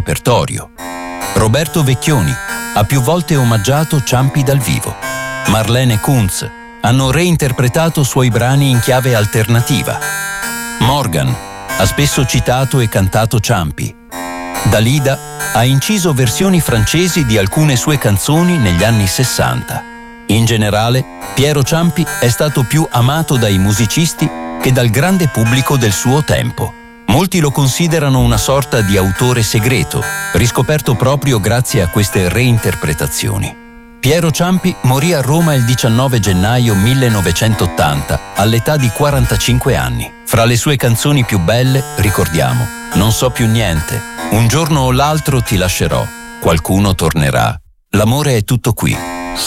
repertorio. Roberto Vecchioni ha più volte omaggiato Ciampi dal vivo. Marlene e Kunz hanno reinterpretato suoi brani in chiave alternativa. Morgan ha spesso citato e cantato Ciampi. Dalida ha inciso versioni francesi di alcune sue canzoni negli anni 60. In generale, Piero Ciampi è stato più amato dai musicisti che dal grande pubblico del suo tempo. Molti lo considerano una sorta di autore segreto, riscoperto proprio grazie a queste reinterpretazioni. Piero Ciampi morì a Roma il 19 gennaio 1980, all'età di 45 anni. Fra le sue canzoni più belle ricordiamo Non so più niente, Un giorno o l'altro ti lascerò, Qualcuno tornerà, L'amore è tutto qui.